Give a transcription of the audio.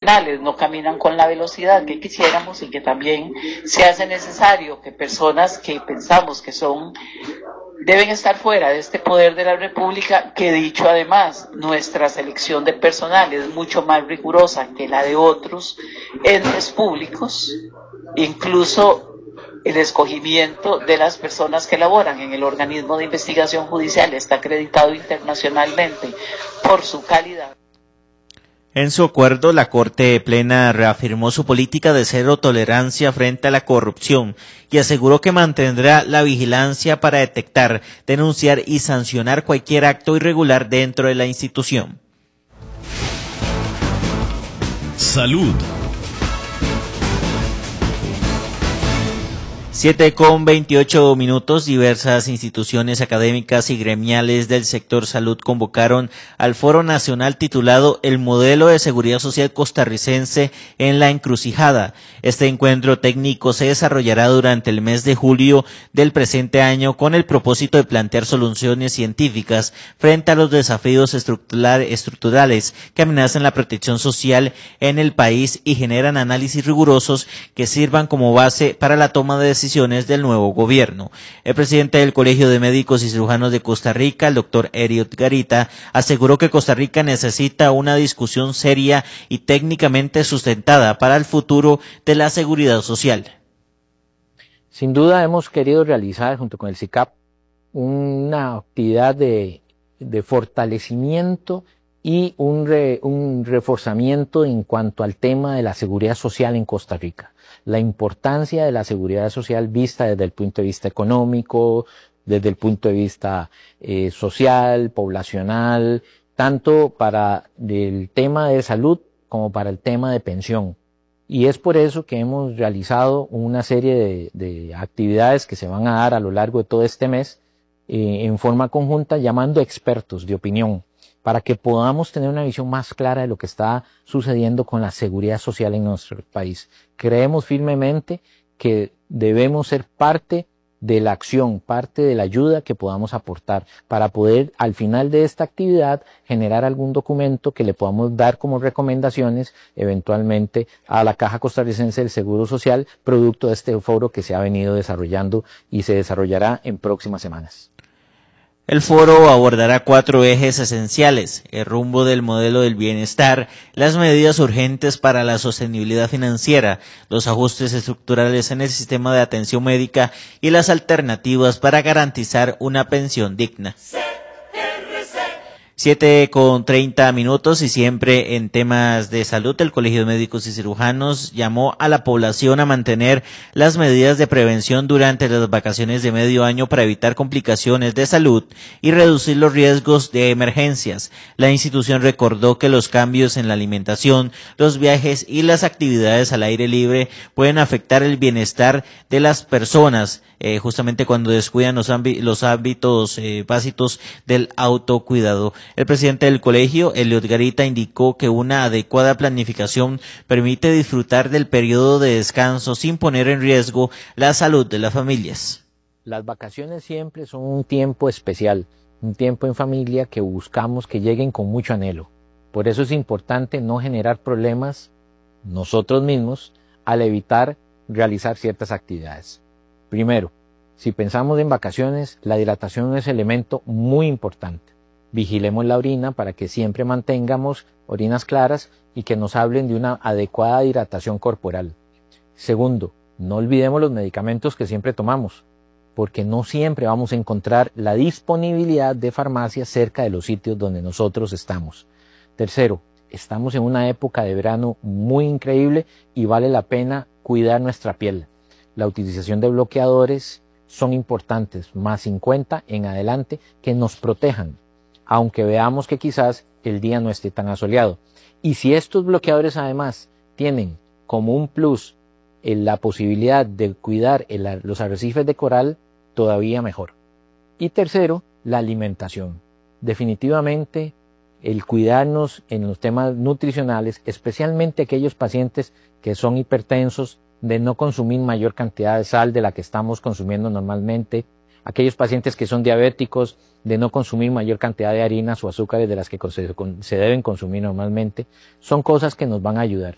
funcionales, no caminan con la velocidad que quisiéramos y que también se hace necesario que personas que pensamos que deben estar fuera de este poder de la República, que dicho además, nuestra selección de personal es mucho más rigurosa que la de otros entes públicos, incluso el escogimiento de las personas que laboran en el organismo de investigación judicial está acreditado internacionalmente por su calidad. En su acuerdo, la Corte Plena reafirmó su política de cero tolerancia frente a la corrupción y aseguró que mantendrá la vigilancia para detectar, denunciar y sancionar cualquier acto irregular dentro de la institución. Salud. 7:28. Diversas instituciones académicas y gremiales del sector salud convocaron al Foro Nacional titulado El Modelo de Seguridad Social Costarricense en la Encrucijada. Este encuentro técnico se desarrollará durante el mes de julio del presente año con el propósito de plantear soluciones científicas frente a los desafíos estructurales que amenazan la protección social en el país y generan análisis rigurosos que sirvan como base para la toma de decisiones del nuevo gobierno. El presidente del Colegio de Médicos y Cirujanos de Costa Rica, el doctor Eliot Garita, aseguró que Costa Rica necesita una discusión seria y técnicamente sustentada para el futuro de la seguridad social. Sin duda hemos querido realizar junto con el SICAP una actividad de fortalecimiento y un reforzamiento en cuanto al tema de la seguridad social en Costa Rica. La importancia de la seguridad social vista desde el punto de vista económico, desde el punto de vista social, poblacional, tanto para el tema de salud como para el tema de pensión. Y es por eso que hemos realizado una serie de actividades que se van a dar a lo largo de todo este mes en forma conjunta, llamando expertos de opinión, para que podamos tener una visión más clara de lo que está sucediendo con la seguridad social en nuestro país. Creemos firmemente que debemos ser parte de la acción, parte de la ayuda que podamos aportar para poder al final de esta actividad generar algún documento que le podamos dar como recomendaciones eventualmente a la Caja Costarricense del Seguro Social, producto de este foro que se ha venido desarrollando y se desarrollará en próximas semanas. El foro abordará 4 ejes esenciales: el rumbo del modelo del bienestar, las medidas urgentes para la sostenibilidad financiera, los ajustes estructurales en el sistema de atención médica y las alternativas para garantizar una pensión digna. 7:30 y siempre en temas de salud, el Colegio de Médicos y Cirujanos llamó a la población a mantener las medidas de prevención durante las vacaciones de medio año para evitar complicaciones de salud y reducir los riesgos de emergencias. La institución recordó que los cambios en la alimentación, los viajes y las actividades al aire libre pueden afectar el bienestar de las personas, justamente cuando descuidan los hábitos básicos del autocuidado. El presidente del colegio, Eliot Garita, indicó que una adecuada planificación permite disfrutar del periodo de descanso sin poner en riesgo la salud de las familias. Las vacaciones siempre son un tiempo especial, un tiempo en familia que buscamos que lleguen con mucho anhelo. Por eso es importante no generar problemas nosotros mismos al evitar realizar ciertas actividades. Primero, si pensamos en vacaciones, la hidratación es un elemento muy importante. Vigilemos la orina para que siempre mantengamos orinas claras y que nos hablen de una adecuada hidratación corporal. Segundo, no olvidemos los medicamentos que siempre tomamos, porque no siempre vamos a encontrar la disponibilidad de farmacias cerca de los sitios donde nosotros estamos. Tercero, estamos en una época de verano muy increíble y vale la pena cuidar nuestra piel. La utilización de bloqueadores son importantes, más 50 en adelante, que nos protejan, aunque veamos que quizás el día no esté tan asoleado. Y si estos bloqueadores además tienen como un plus la posibilidad de cuidar los arrecifes de coral, todavía mejor. Y tercero, la alimentación. Definitivamente el cuidarnos en los temas nutricionales, especialmente aquellos pacientes que son hipertensos, de no consumir mayor cantidad de sal de la que estamos consumiendo normalmente, aquellos pacientes que son diabéticos, de no consumir mayor cantidad de harinas o azúcares de las que se deben consumir normalmente, son cosas que nos van a ayudar.